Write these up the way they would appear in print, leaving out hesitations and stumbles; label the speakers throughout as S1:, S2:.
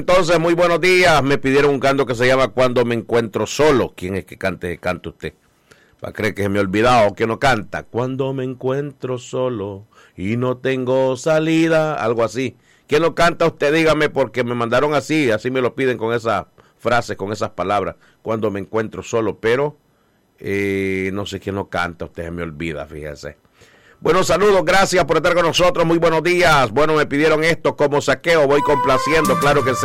S1: Entonces, muy buenos días. Me pidieron un canto que se llama Cuando me encuentro solo. ¿Quién es que cante usted? Va a creer que se me ha olvidado que no canta. Cuando me encuentro solo y no tengo salida, algo así. ¿Quién lo canta usted? Dígame, porque me mandaron así me lo piden con esas frases, con esas palabras. Cuando me encuentro solo, pero no sé quién lo canta, usted se me olvida, fíjese. Bueno, saludos, gracias por estar con nosotros, muy buenos días. Bueno, me pidieron esto como saqueo, voy complaciendo, claro que sí.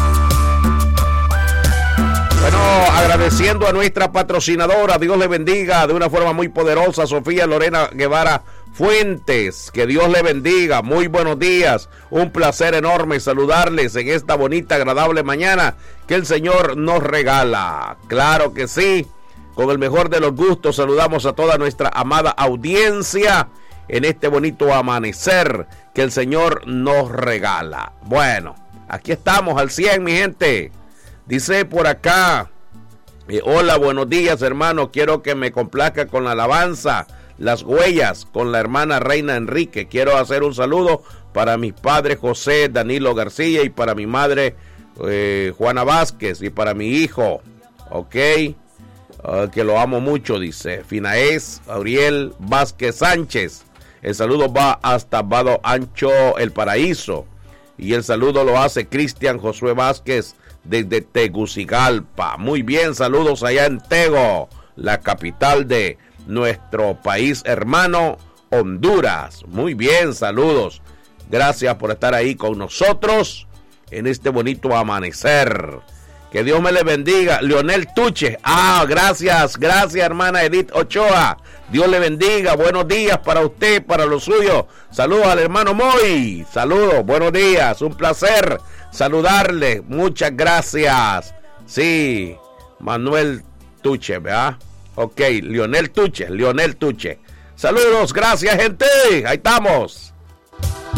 S1: Bueno, agradeciendo a nuestra patrocinadora, Dios le bendiga de una forma muy poderosa, Sofía Lorena Guevara Fuentes, que Dios le bendiga, muy buenos días, un placer enorme saludarles en esta bonita, agradable mañana que el Señor nos regala, claro que sí, con el mejor de los gustos saludamos a toda nuestra amada audiencia en este bonito amanecer que el Señor nos regala. Bueno, aquí estamos al 100, mi gente. Dice por acá, hola, buenos días, hermano. Quiero que me complazca con la alabanza, Las Huellas, con la hermana Reina Enrique. Quiero hacer un saludo para mis padres José Danilo García y para mi madre Juana Vázquez y para mi hijo, ok, que lo amo mucho, dice Finaez Auriel Vázquez Sánchez. El saludo va hasta Vado Ancho, El Paraíso. Y el saludo lo hace Cristian Josué Vázquez desde Tegucigalpa. Muy bien, saludos allá en Tego, la capital de nuestro país hermano, Honduras. Muy bien, saludos. Gracias por estar ahí con nosotros en este bonito amanecer. Que Dios me le bendiga. Leonel Tuche. Gracias, hermana Edith Ochoa. Dios le bendiga. Buenos días para usted, para los suyos. Saludos al hermano Moy. Saludos, buenos días. Un placer saludarle. Muchas gracias. Sí, Manuel Tuche, ¿verdad? Ok, Leonel Tuche. Saludos, gracias, gente. Ahí estamos.